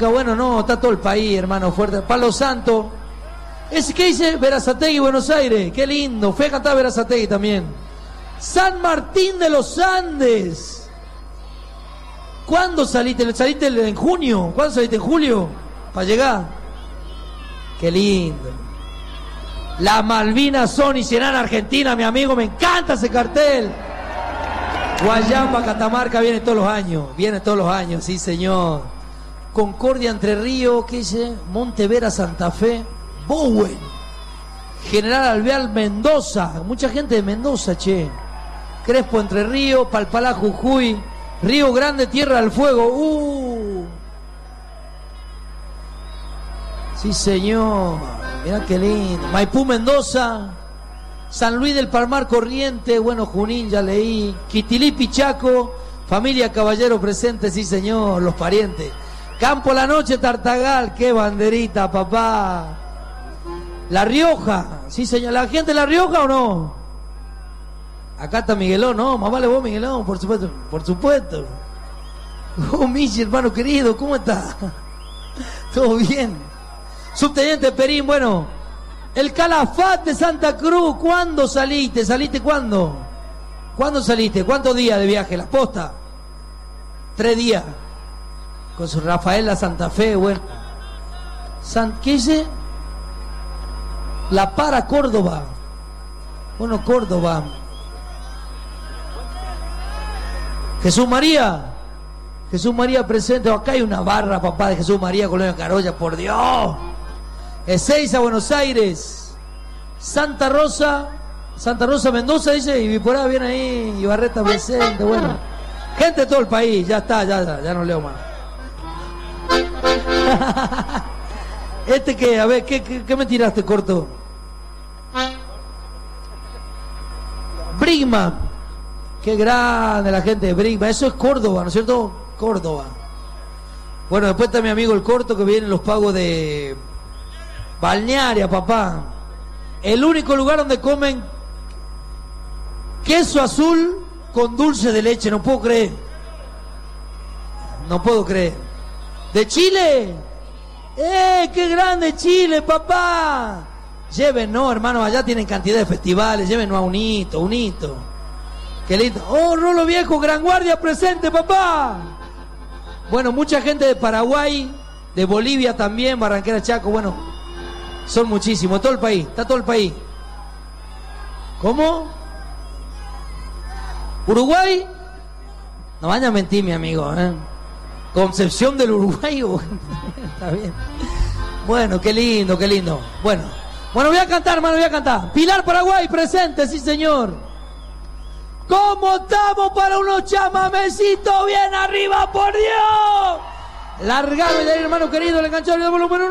Catamarca, bueno, no, está todo el país, hermano, fuerte. Palo Santo. ¿Qué dice? Berazategui, Buenos Aires, qué lindo. Fue a cantar Berazategui también. San Martín de los Andes. ¿Cuándo saliste? ¿Saliste en junio? ¿Cuándo saliste? ¿En julio? Para llegar. Qué lindo. Las Malvinas son y serán Argentina, mi amigo, me encanta ese cartel. Guayamba, Catamarca, viene todos los años, sí señor. Concordia, Entre Ríos, ¿qué dice? Montevera, Santa Fe, Bowen, General Alvear, Mendoza, mucha gente de Mendoza, che. Crespo, Entre Ríos, Palpalá, Jujuy, Río Grande, Tierra del Fuego, sí señor, mirá qué lindo. Maipú, Mendoza, San Luis del Palmar, Corrientes, bueno, Junín, ya leí. Quitilí, Pichaco, familia Caballero presente, sí señor, los parientes. Campo La Noche, Tartagal, qué banderita, papá. La Rioja, sí señor, ¿la gente de La Rioja o no? Acá está Miguelón, ¿no? Más vale vos, Miguelón, por supuesto, por supuesto. Oh, Michi, hermano querido, ¿cómo está? ¿Todo bien? Subteniente Perín, bueno, el Calafate de Santa Cruz, ¿cuándo saliste? ¿Saliste cuándo? ¿Cuándo saliste? ¿Cuántos días de viaje? ¿La posta? 3 días. Con su Rafaela Santa Fe, bueno. ¿Qué dice? La Para, Córdoba. Bueno, Córdoba. Jesús María presente. Acá hay una barra, papá, de Jesús María, Colonia Carolla, por Dios. Ezeiza, Buenos Aires. Santa Rosa, Mendoza, dice, y por ahí viene ahí, Ibarreta presente, bueno. Gente de todo el país, ya está, ya no leo más. Que, a ver, ¿qué me tiraste, corto? Brigman. Qué grande la gente de Brigman. Eso es Córdoba, ¿no es cierto? Córdoba. Bueno, después está mi amigo el corto, que vienen los pagos de Balnearia, papá. El único lugar donde comen queso azul con dulce de leche. No puedo creer. ¿De Chile? ¡Qué grande Chile, papá! Llévenos, hermano, allá tienen cantidad de festivales. Llévenos a un hito. Qué lindo. ¡Oh, Rolo Viejo, Gran Guardia presente, papá! Bueno, mucha gente de Paraguay, de Bolivia también, Barranquera, Chaco, bueno, son muchísimos, todo el país, está todo el país. ¿Cómo? ¿Uruguay? No vaya a mentir, mi amigo, ¿eh? Concepción del Uruguay. Está bien. Bueno, qué lindo. Bueno, voy a cantar, hermano, Pilar, Paraguay, presente, sí señor. ¿Cómo estamos para unos chamamecitos bien arriba, por Dios? Largado y de ahí, hermano querido, le enganchó el volumen 1.